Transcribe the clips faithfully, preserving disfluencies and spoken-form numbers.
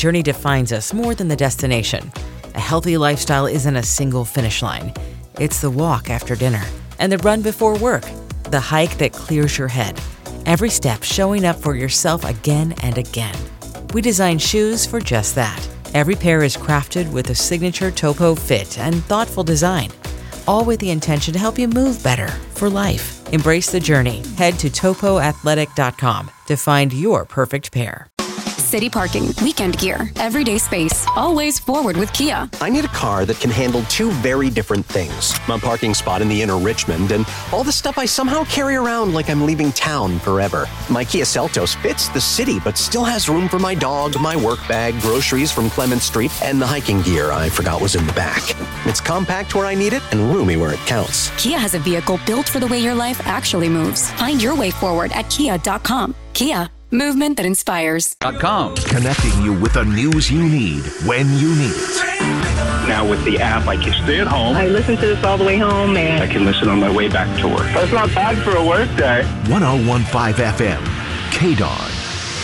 journey defines us more than the destination. A healthy lifestyle isn't a single finish line. It's the walk after dinner and the run before work, the hike that clears your head. Every step showing up for yourself again and again. We design shoes for just that. Every pair is crafted with a signature Topo fit and thoughtful design, all with the intention to help you move better for life. Embrace the journey. Head to topo athletic dot com to find your perfect pair. City parking, weekend gear, everyday space, always forward with Kia. I need a car that can handle two very different things. My parking spot in the inner Richmond and all the stuff I somehow carry around like I'm leaving town forever. My Kia Seltos fits the city but still has room for my dog, my work bag, groceries from Clement Street, and the hiking gear I forgot was in the back. It's compact where I need it and roomy where it counts. Kia has a vehicle built for the way your life actually moves. Find your way forward at kia dot com. Kia. Movement that inspires. .com. Connecting you with the news you need when you need it. Now with the app, I can stay at home. I listen to this all the way home, and I can listen on my way back to work. That's not bad for a work day. one oh one point five F M, K D O N.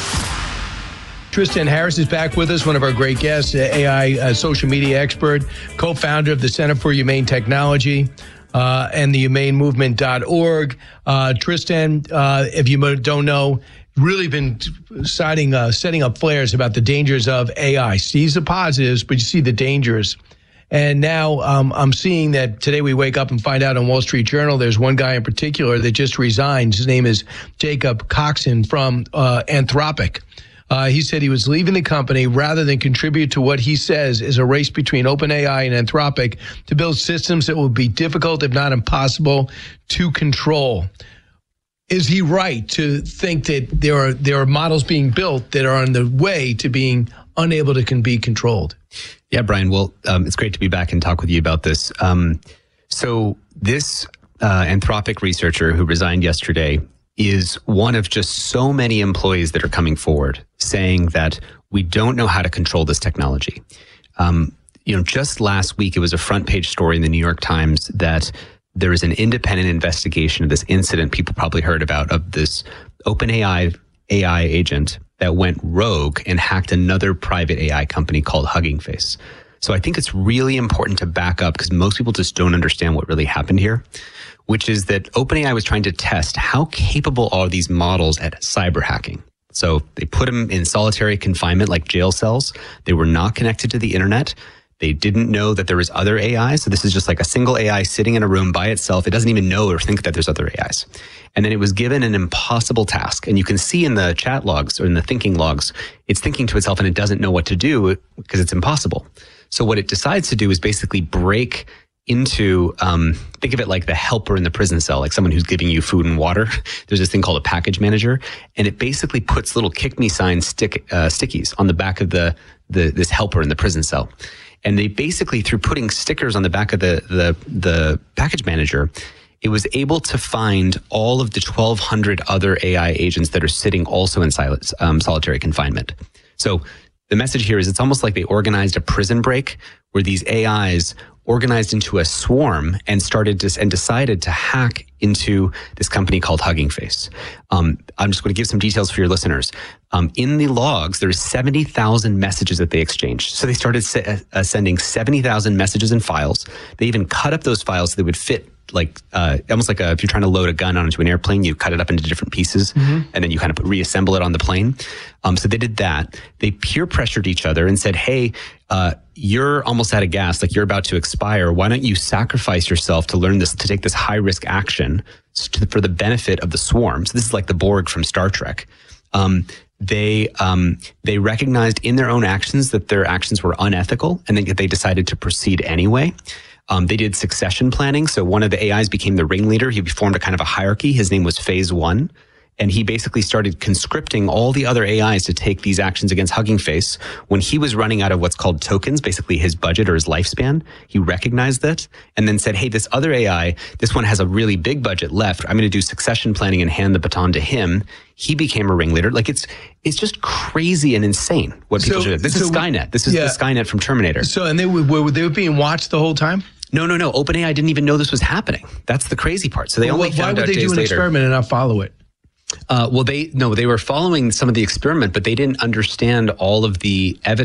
Tristan Harris is back with us, one of our great guests, A I uh, social media expert, co-founder of the Center for Humane Technology. Uh, and the humane movement dot org. Uh, Tristan, uh, if you don't know, really been citing, uh, setting up flares about the dangers of A I. Sees the positives, but you see the dangers. And now um, I'm seeing that today we wake up and find out on Wall Street Journal, there's one guy in particular that just resigned. His name is Jacob Coxon from uh, Anthropic. Uh, he said he was leaving the company rather than contribute to what he says is a race between OpenAI and Anthropic to build systems that will be difficult, if not impossible, to control. Is he right to think that there are there are models being built that are on the way to being unable to can be controlled? Yeah, Brian. Well, um, it's great to be back and talk with you about this. Um, so this uh, Anthropic researcher who resigned yesterday is one of just so many employees that are coming forward saying that we don't know how to control this technology. Um, you know, just last week, it was a front page story in the New York Times that there is an independent investigation of this incident people probably heard about of this OpenAI A I agent that went rogue and hacked another private A I company called Hugging Face. So I think it's really important to back up because most people just don't understand what really happened here, which is that OpenAI was trying to test how capable are these models at cyber hacking. So they put them in solitary confinement like jail cells. They were not connected to the internet. They didn't know that there was other A I. So this is just like a single A I sitting in a room by itself. It doesn't even know or think that there's other A Is. And then it was given an impossible task. And you can see in the chat logs or in the thinking logs, it's thinking to itself and it doesn't know what to do because it's impossible. So what it decides to do is basically break into, um, think of it like the helper in the prison cell, like someone who's giving you food and water. There's this thing called a package manager, and it basically puts little kick me sign stick, uh, stickies on the back of the, the, this helper in the prison cell. And they basically, through putting stickers on the back of the, the, the package manager, it was able to find all of the twelve hundred other A I agents that are sitting also in silence, um, solitary confinement. So the message here is it's almost like they organized a prison break where these A Is organized into a swarm and started to, and decided to hack into this company called Hugging Face. Um, I'm just going to give some details for your listeners. Um, in the logs, there's seventy thousand messages that they exchanged. So they started se- uh, sending seventy thousand messages and files. They even cut up those files so they would fit like uh, almost like a, if you're trying to load a gun onto an airplane, you cut it up into different pieces, mm-hmm. and then you kind of reassemble it on the plane. Um, so they did that. They peer pressured each other and said, hey, uh, you're almost out of gas, like you're about to expire. Why don't you sacrifice yourself to learn this, to take this high risk action to, for the benefit of the swarm? So this is like the Borg from Star Trek. Um, they um, they recognized in their own actions that their actions were unethical, and then they decided to proceed anyway. Um, they did succession planning. So one of the A Is became the ringleader. He formed a kind of a hierarchy. His name was Phase One. And he basically started conscripting all the other A Is to take these actions against Hugging Face. When he was running out of what's called tokens, basically his budget or his lifespan, he recognized that and then said, hey, this other A I, this one has a really big budget left. I'm going to do succession planning and hand the baton to him. He became a ringleader. Like it's it's just crazy and insane what people so, do. This so, is Skynet. This is yeah. the Skynet from Terminator. So, and they were, were they being watched the whole time? No, no, no. OpenAI didn't even know this was happening. That's the crazy part. So they well, only why found would out they days do an later. experiment and not follow it? Uh, well, they no, they were following some of the experiment, but they didn't understand all of the evidence